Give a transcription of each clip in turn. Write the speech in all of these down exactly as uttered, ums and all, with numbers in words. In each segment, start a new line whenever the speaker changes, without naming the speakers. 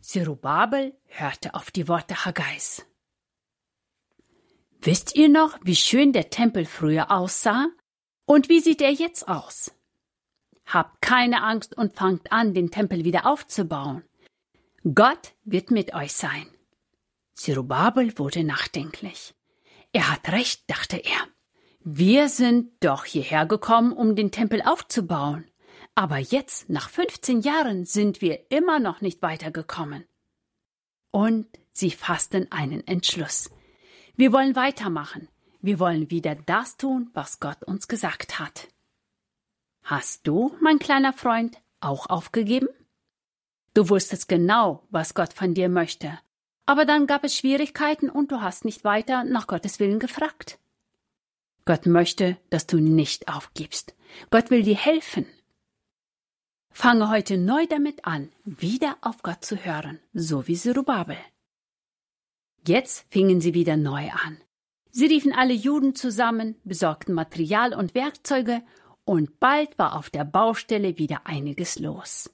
Zerubabel hörte auf die Worte Haggais. Wisst ihr noch, wie schön der Tempel früher aussah? Und wie sieht er jetzt aus? Habt keine Angst und fangt an, den Tempel wieder aufzubauen. Gott wird mit euch sein. Zerubabel wurde nachdenklich. Er hat recht, dachte er. Wir sind doch hierher gekommen, um den Tempel aufzubauen. Aber jetzt, nach fünfzehn Jahren, sind wir immer noch nicht weitergekommen. Und sie fassten einen Entschluss. Wir wollen weitermachen. Wir wollen wieder das tun, was Gott uns gesagt hat. Hast du, mein kleiner Freund, auch aufgegeben? Du wusstest genau, was Gott von dir möchte. Aber dann gab es Schwierigkeiten und du hast nicht weiter nach Gottes Willen gefragt. Gott möchte, dass du nicht aufgibst. Gott will dir helfen. Fange heute neu damit an, wieder auf Gott zu hören, so wie Zerubabel. Jetzt fingen sie wieder neu an. Sie riefen alle Juden zusammen, besorgten Material und Werkzeuge und bald war auf der Baustelle wieder einiges los.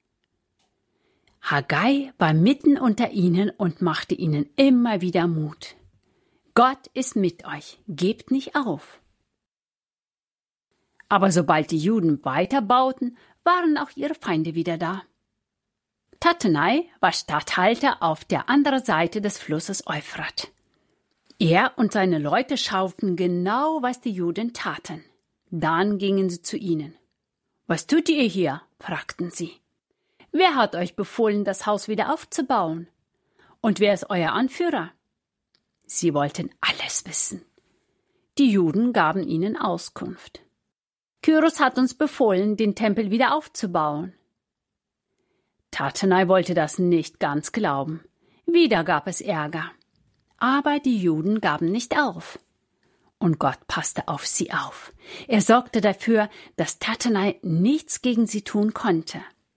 Haggai war mitten unter ihnen und machte ihnen immer wieder Mut. Gott ist mit euch, gebt nicht auf. Aber sobald die Juden weiterbauten, waren auch ihre Feinde wieder da. Tattenai war Statthalter auf der anderen Seite des Flusses Euphrat. Er und seine Leute schauten genau, was die Juden taten. Dann gingen sie zu ihnen. »Was tut ihr hier?« fragten sie. »Wer hat euch befohlen, das Haus wieder aufzubauen? Und wer ist euer Anführer?« Sie wollten alles wissen. Die Juden gaben ihnen Auskunft. »Kyros hat uns befohlen, den Tempel wieder aufzubauen.« Tattenai wollte das nicht ganz glauben. Wieder gab es Ärger. Aber die Juden gaben nicht auf. Und Gott passte auf sie auf. Er sorgte dafür, dass Tattenai nichts gegen sie tun konnte.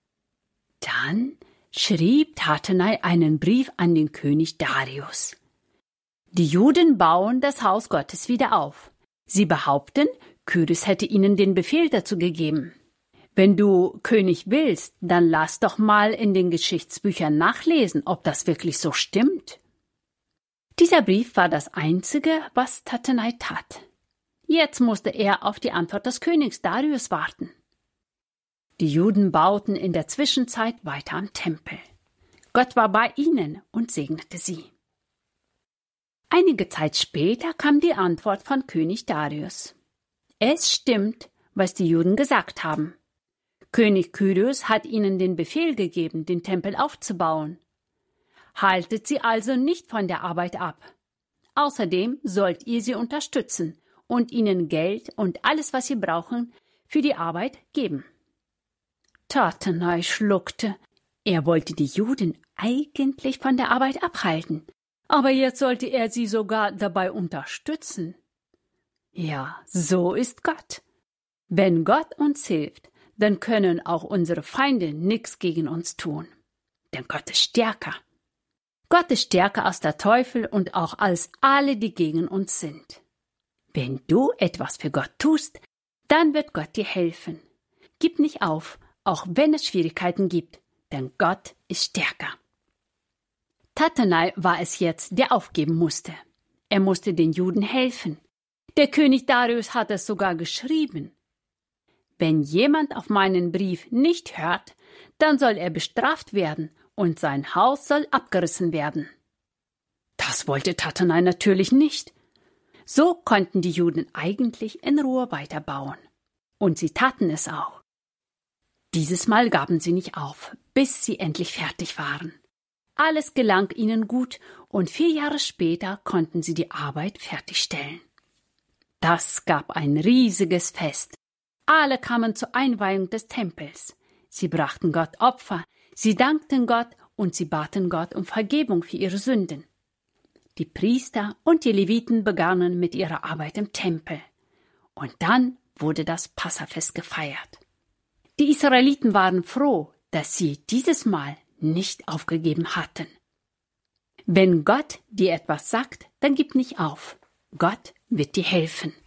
Dann schrieb Tattenai einen Brief an den König Darius. Die Juden bauen das Haus Gottes wieder auf. Sie behaupten, Kyros hätte ihnen den Befehl dazu gegeben. Wenn du König willst, dann lass doch mal in den Geschichtsbüchern nachlesen, ob das wirklich so stimmt. Dieser Brief war das Einzige, was Tattenai tat. Jetzt musste er auf die Antwort des Königs Darius warten. Die Juden bauten in der Zwischenzeit weiter am Tempel. Gott war bei ihnen und segnete sie. Einige Zeit später kam die Antwort von König Darius. Es stimmt, was die Juden gesagt haben. König Kyros hat ihnen den Befehl gegeben, den Tempel aufzubauen. Haltet sie also nicht von der Arbeit ab. Außerdem sollt ihr sie unterstützen und ihnen Geld und alles, was sie brauchen, für die Arbeit geben. Tattenai schluckte. Er wollte die Juden eigentlich von der Arbeit abhalten, aber jetzt sollte er sie sogar dabei unterstützen. Ja, so ist Gott. Wenn Gott uns hilft, dann können auch unsere Feinde nichts gegen uns tun. Denn Gott ist stärker. Gott ist stärker als der Teufel und auch als alle, die gegen uns sind. Wenn du etwas für Gott tust, dann wird Gott dir helfen. Gib nicht auf, auch wenn es Schwierigkeiten gibt, denn Gott ist stärker. Tattenai war es jetzt, der aufgeben musste. Er musste den Juden helfen. Der König Darius hat es sogar geschrieben. Wenn jemand auf meinen Brief nicht hört, dann soll er bestraft werden und sein Haus soll abgerissen werden. Das wollte Tattenai natürlich nicht. So konnten die Juden eigentlich in Ruhe weiterbauen. Und sie taten es auch. Dieses Mal gaben sie nicht auf, bis sie endlich fertig waren. Alles gelang ihnen gut und vier Jahre später konnten sie die Arbeit fertigstellen. Das gab ein riesiges Fest. Alle kamen zur Einweihung des Tempels. Sie brachten Gott Opfer, sie dankten Gott und sie baten Gott um Vergebung für ihre Sünden. Die Priester und die Leviten begannen mit ihrer Arbeit im Tempel. Und dann wurde das Passafest gefeiert. Die Israeliten waren froh, dass sie dieses Mal nicht aufgegeben hatten. Wenn Gott dir etwas sagt, dann gib nicht auf. Gott wird dir helfen.